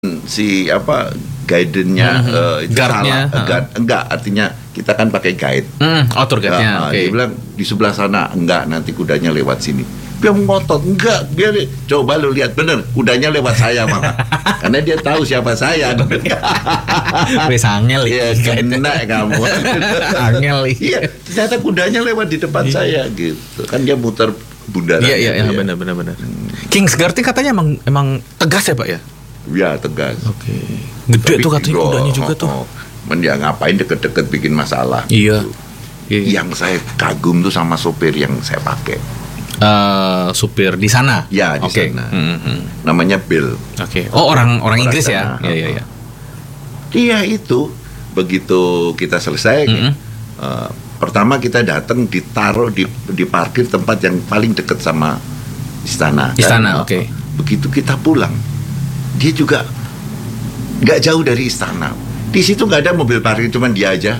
si apa guide-nya itu Guard-nya, salah. Enggak, artinya kita kan pakai guide. Tour guide-nya. Dia bilang di sebelah sana, enggak, nanti kudanya lewat sini. Dia ngotot, enggak, biar coba lu lihat bener, kudanya lewat saya malah. Karena dia tahu siapa saya. Wes angel ya. Kena kamu. Angel. Iya, ternyata kudanya lewat di depan saya gitu. Kan dia muter bundaran. Iya, benar. Kingsguard katanya emang tegas ya, Pak ya? Ya, tegas. Oke. Gede tuh katanya kudanya juga tuh. Ya ngapain deket-deket bikin masalah. Iya. Yang saya kagum tuh sama sopir yang saya pakai. Supir di sana. Ya, di sana. Namanya Bill. Oke. Oh, orang Inggris ya. Iya. Dia itu begitu kita selesai, pertama kita datang ditaruh di parkir tempat yang paling dekat sama istana. Oke. Begitu kita pulang, dia juga nggak jauh dari istana. Di situ nggak ada mobil parkir, cuman dia aja.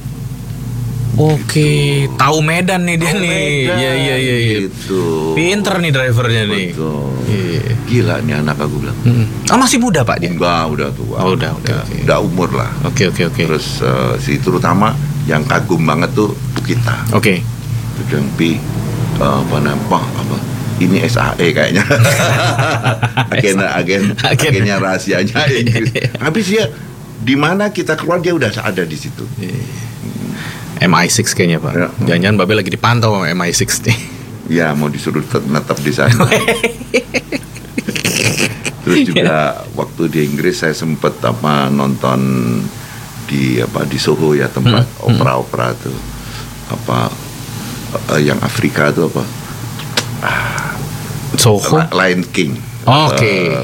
Oke, tahu Medan nih dia nih. Iya. Gitu. Pinter nih drivernya nih. Gila nih anak aku bilang. Masih muda Pak dia? Enggak, udah tua. Oh, udah umur lah. Oke. Terus terutama yang kagum banget tuh kita. Oke. Bilang apa ini SAE kayaknya. agennya rahasianya Inggris. Habis dia di mana kita keluar dia udah ada di situ. MI6 kayaknya Pak. Ya. Jangan-jangan Babe lagi dipantau sama MI6 nih. Ya mau disuruh netap di sana. Terus juga waktu di Inggris saya sempat nonton di Soho ya, tempat opera tuh yang Afrika tuh Soho Lion King. Oke.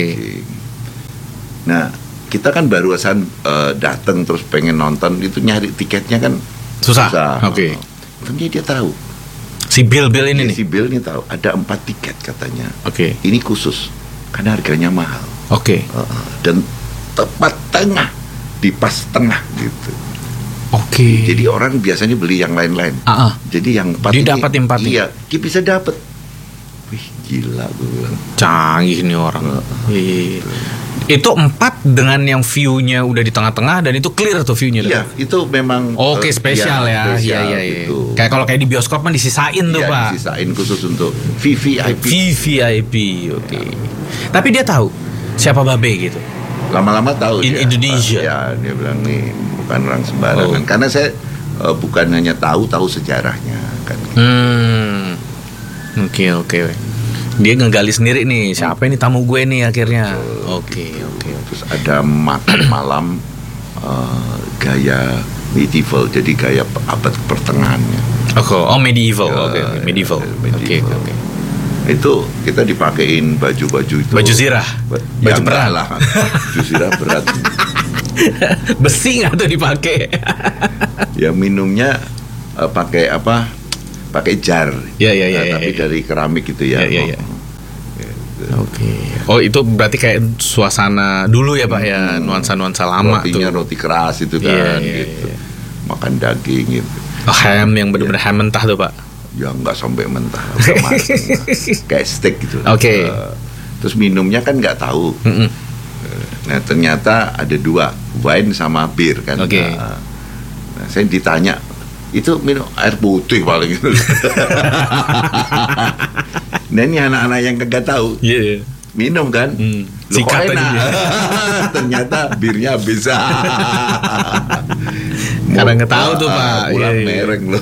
Nah kita kan barusan datang terus pengen nonton, itu nyari tiketnya kan susah. Oke. Tapi dia tahu. Si Bill ini nih. Si Bill ini tahu ada 4 tiket katanya. Oke. Ini khusus karena harganya mahal. Oke. Dan tepat tengah, di pas tengah gitu. Oke. Jadi orang biasanya beli yang lain-lain. Jadi yang 4 dia dapat 4. Iya, dia bisa dapat. Wih, gila gue bilang. Canggih nih orang. Iya. Itu 4 dengan yang view-nya udah di tengah-tengah dan itu clear tuh view-nya. Iya, itu memang spesial ya. Iya. Gitu. Kayak kalau kayak di bioskop kan disisain tuh, Pak. Disisain khusus untuk VVIP. Oke. Tapi dia tahu siapa Babe gitu. Lama-lama tahu dia. Indonesia. Ya, dia bilang nih bukan orang sembarangan. Karena saya bukan hanya tahu sejarahnya kan. Oke. Dia ngegali sendiri nih, siapa ini tamu gue nih akhirnya. Oke. Terus ada makan malam gaya medieval, jadi gaya abad pertengahannya. Medieval. Oke. Medieval. Oke. Itu kita dipakein baju-baju itu. Baju zirah. Baju perang lah. Baju zirah berat. Besi nggak tuh dipakai? Ya minumnya pakai pakai jar. Tapi dari keramik gitu ya. Iya. Oke. Oh, itu berarti kayak suasana dulu ya Pak ya, nuansa-nuansa lama. Rotinya tuh. Roti keras itu kan gitu. Makan daging gitu. Ham yang benar-benar ham mentah tuh Pak. Ya nggak sampai mentah, udah matang. Kayak steak gitu. Oke. Terus minumnya kan nggak tahu. Nah ternyata ada 2, wine sama bir kan. Oke. Nah, saya ditanya, itu minum air putih paling itu. Nah ini anak-anak yang kagak tahu. Iya. Minum kan. Loh, kok enak. Ternyata birnya bisa. Karena nggak tahu tuh Pak. Pulang mereng loh.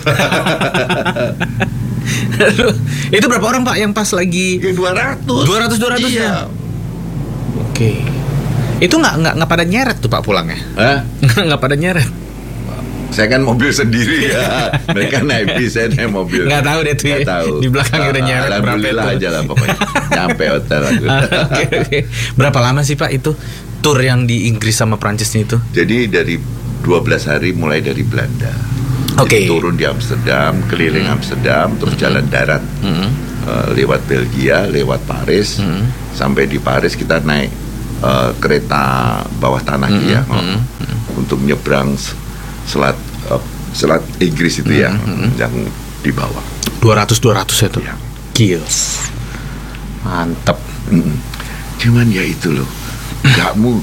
Itu berapa orang Pak yang pas lagi? 200 200 iya. Ya. Oke. Itu nggak pada nyeret tuh Pak pulangnya? Nggak pada nyeret. Saya kan mobil sendiri ya. Mereka naik bis, saya naik mobil. Nggak tahu deh tuh ya. Di belakang udah nyeret. Alhamdulillah aja lah pokoknya. Nyampe hotel aku. Oke. Berapa lama sih Pak itu tour yang di Inggris sama Prancisnya itu? Jadi dari 12 hari mulai dari Belanda. Oke. Turun di Amsterdam, keliling Amsterdam, terus jalan darat. Lewat Belgia, lewat Paris. Sampai di Paris kita naik kereta bawah tanah untuk nyebrang selat Inggris itu yang di bawah. 200 itu. Ya. Kills. Mantap. Cuman ya itu loh, nggak